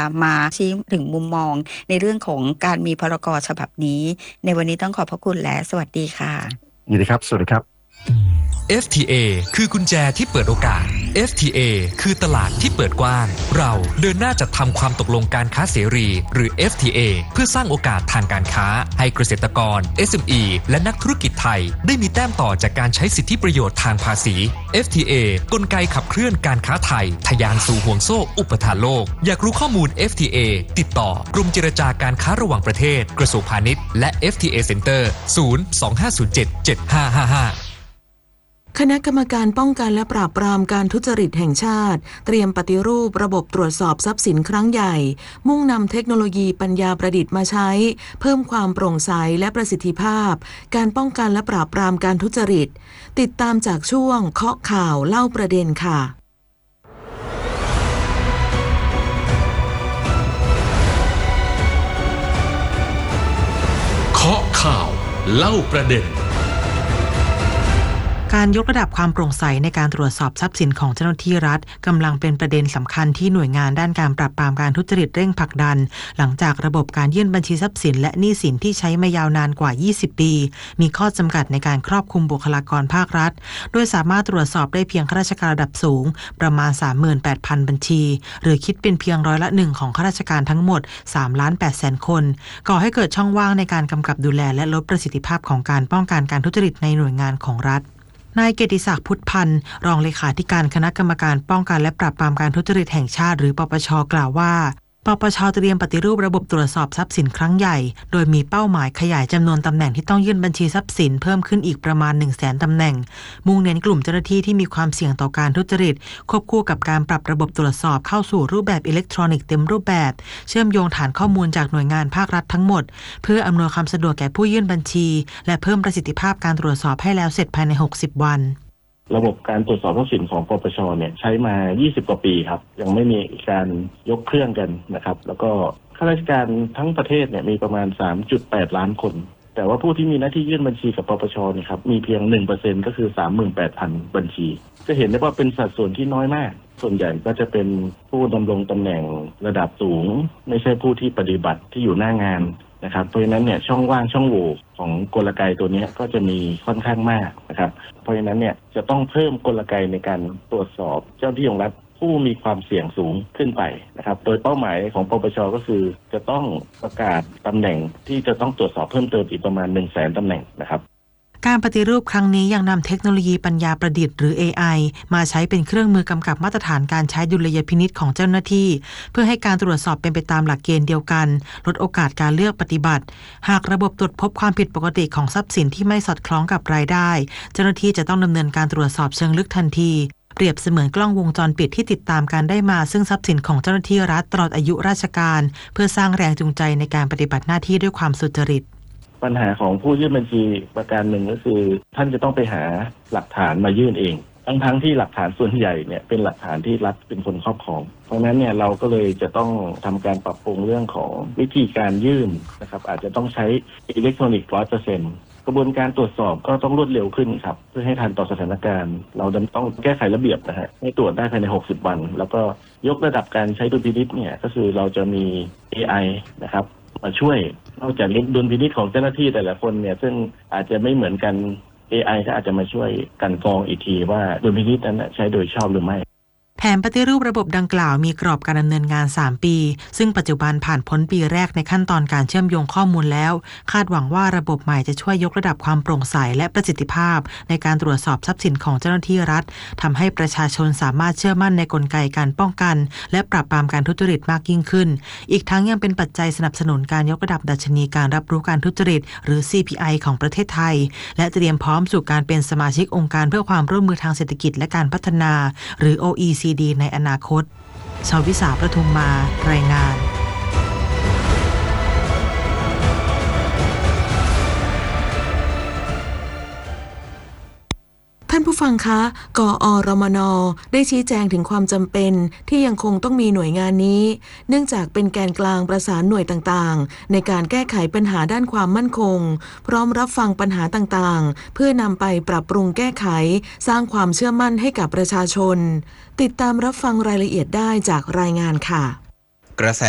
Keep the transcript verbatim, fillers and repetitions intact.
มาชี้ถึงมุมมองในเรื่องของการมีพรกฉบับนี้ในวันนี้ต้องขอบพระคุณและสวัสดีค่ะยินดีครับสวัสดีครับเอฟ ที เอ คือกุญแจที่เปิดโอกาส เอฟ ที เอ คือตลาดที่เปิดกว้างเราเดินหน้าจัดทำความตกลงการค้าเสรีหรือ เอฟ ที เอ เพื่อสร้างโอกาสทางการค้าให้เกษตรกร เอส เอ็ม อี และนักธุรกิจไทยได้มีแต้มต่อจากการใช้สิทธิประโยชน์ทางภาษี เอฟ ที เอ กลไกขับเคลื่อนการค้าไทยทะยานสู่ห่วงโซ่อุปทานโลกอยากรู้ข้อมูล เอฟ ที เอ ติดต่อกรมเจรจาการค้าระหว่างประเทศกระทรวงพาณิชย์และ เอฟ ที เอ Center ศูนย์ สอง ห้า ศูนย์ เจ็ด เจ็ด ห้า ห้า ห้าคณะกรรมการป้องกันและปราบปรามการทุจริตแห่งชาติเตรียมปฏิรูประบบตรวจสอบทรัพย์สินครั้งใหญ่มุ่งนำเทคโนโลยีปัญญาประดิษฐ์มาใช้เพิ่มความโปร่งใสและประสิทธิภาพการป้องกันและปราบปรามการทุจริตติดตามจากช่วงเคาะข่าวเล่าประเด็นค่ะเคาะข่าวเล่าประเด็นการยกระดับความโปร่งใสในการตรวจสอบทรัพย์สินของเจ้าหน้าที่รัฐกำลังเป็นประเด็นสำคัญที่หน่วยงานด้านการปราบปรามการทุจริตเร่งผลักดันหลังจากระบบการยื่นบัญชีทรัพย์สินและหนี้สินที่ใช้มายาวนานกว่ายี่สิบปีมีข้อจำกัดในการครอบคลุมบุคลากรภาครัฐโดยสามารถตรวจสอบได้เพียงข้าราชการระดับสูงประมาณ สามหมื่นแปดพัน บัญชีหรือคิดเป็นเพียงร้อยละหนึ่งของข้าราชการทั้งหมด สามล้านแปดแสน คนก่อให้เกิดช่องว่างในการกำกับดูแลและลดประสิทธิภาพของการป้องกันการทุจริตในหน่วยงานของรัฐนายเกียรติศักดิ์พุทธพันธ์รองเลขาธิการคณะกรรมการป้องกันและปราบปรามการทุจริตแห่งชาติหรือปปช.กล่าวว่าปปช.เตรียมปฏิรูประบบตรวจสอบทรัพย์สินครั้งใหญ่โดยมีเป้าหมายขยายจำนวนตำแหน่งที่ต้องยื่นบัญชีทรัพย์สินเพิ่มขึ้นอีกประมาณ หนึ่งแสน ตำแหน่งมุ่งเน้นกลุ่มเจ้าหน้าที่ที่มีความเสี่ยงต่อการทุจริตควบคู่กับการปรับระบบตรวจสอบเข้าสู่รูปแบบอิเล็กทรอนิกส์เต็มรูปแบบเชื่อมโยงฐานข้อมูลจากหน่วยงานภาครัฐทั้งหมดเพื่ออำนวยความสะดวกแก่ผู้ยื่นบัญชีและเพิ่มประสิทธิภาพการตรวจสอบให้แล้วเสร็จภายในหกสิบวันระบบการตรวจสอบทรัพย์สินของปปช.เนี่ยใช้มายี่สิบกว่าปีครับยังไม่มีการยกเครื่องกันนะครับแล้วก็ข้าราชการทั้งประเทศเนี่ยมีประมาณ สามจุดแปด ล้านคนแต่ว่าผู้ที่มีหน้าที่ยื่นบัญชีกับปปช.เนี่ยครับมีเพียง หนึ่งเปอร์เซ็นต์ ก็คือ สามหมื่นแปดพัน บัญชีจะเห็นได้ว่าเป็นสัดส่วนที่น้อยมากส่วนใหญ่ก็จะเป็นผู้ดำรงตำแหน่งระดับสูงไม่ใช่ผู้ที่ปฏิบัติที่อยู่หน้างานนะครับเพราะฉะนั้นเนี่ยช่องว่างช่องโหว่ของกลไกตัวนี้ก็จะมีค่อนข้างมากนะครับเพราะฉะนั้นเนี่ยจะต้องเพิ่มกลไกในการตรวจสอบเจ้าหน้าที่ของรัฐผู้มีความเสี่ยงสูงขึ้นไปนะครับโดยเป้าหมายของปปช.ก็คือจะต้องประกาศตำแหน่งที่จะต้องตรวจสอบเพิ่มเติมอีกประมาณ หนึ่งแสน ตำแหน่งนะครับการปฏิรูปครั้งนี้ยังนำเทคโนโลยีปัญญาประดิษฐ์หรือ เอ ไอ มาใช้เป็นเครื่องมือกำกับมาตรฐานการใช้ดุลยพินิจของเจ้าหน้าที่เพื่อให้การตรวจสอบเป็นไปตามหลักเกณฑ์เดียวกันลดโอกาสการเลือกปฏิบัติหากระบบตรวจพบความผิดปกติของทรัพย์สินที่ไม่สอดคล้องกับรายได้เจ้าหน้าที่จะต้องดำเนินการตรวจสอบเชิงลึกทันทีเปรียบเสมือนกล้องวงจรปิดที่ติดตามการได้มาซึ่งทรัพย์สินของเจ้าหน้าที่รัฐตลอดอายุราชการเพื่อสร้างแรงจูงใจในการปฏิบัติหน้าที่ด้วยความสุจริตปัญหาของผู้ยื่นบัญชีประการหนึ่งก็คือท่านจะต้องไปหาหลักฐานมายื่นเองทั้งทั้งที่หลักฐานส่วนใหญ่เนี่ยเป็นหลักฐานที่รัฐเป็นคนครอบครองเพราะฉะนั้นเนี่ยเราก็เลยจะต้องทำการปรับปรุงเรื่องของวิธีการยื่นนะครับอาจจะต้องใช้อิเล็กทรอนิกส์ ร้อยเปอร์เซ็นต์ กระบวนการตรวจสอบก็ต้องรวดเร็วขึ้นครับเพื่อให้ทันต่อสถานการณ์เราต้องแก้ไขระเบียบนะฮะให้ตรวจได้ภายในหกสิบวันแล้วก็ยกระดับการใช้ดุลพินิจเนี่ยก็คือเราจะมี เอ ไอ นะครับมาช่วยนอกจากดุลพินิจของเจ้าหน้าที่แต่ละคนเนี่ยซึ่งอาจจะไม่เหมือนกัน เอ ไอ ก็อาจจะมาช่วยกันกรองอีกทีว่าดุลพินิจนั้นใช้โดยชอบหรือไม่แผนปฏิรูประบบดังกล่าวมีกรอบการดำเนินงานสามปีซึ่งปัจจุบันผ่านพ้นปีแรกในขั้นตอนการเชื่อมโยงข้อมูลแล้วคาดหวังว่าระบบใหม่จะช่วยยกระดับความโปร่งใสและประสิทธิภาพในการตรวจสอบทรัพย์สินของเจ้าหน้าที่รัฐทำให้ประชาชนสามารถเชื่อมั่นในกลไกการป้องกันและปราบปรามการทุจริตมากยิ่งขึ้นอีกทั้งยังเป็นปัจจัยสนับสนุนการยกระดับดัชนีการรับรู้การทุจริตหรือ ซี พี ไอ ของประเทศไทยและเตรียมพร้อมสู่การเป็นสมาชิกองค์การเพื่อความร่วมมือทางเศรษฐกิจและการพัฒนาหรือ โอ อี ซี ดี ในอนาคตชาววิสาประทุมมารายงานท่านผู้ฟังคะกอรมน.ได้ชี้แจงถึงความจำเป็นที่ยังคงต้องมีหน่วยงานนี้เนื่องจากเป็นแกนกลางประสานหน่วยต่างๆในการแก้ไขปัญหาด้านความมั่นคงพร้อมรับฟังปัญหาต่างๆเพื่อนำไปปรับปรุงแก้ไขสร้างความเชื่อมั่นให้กับประชาชนติดตามรับฟังรายละเอียดได้จากรายงานค่ะกระแส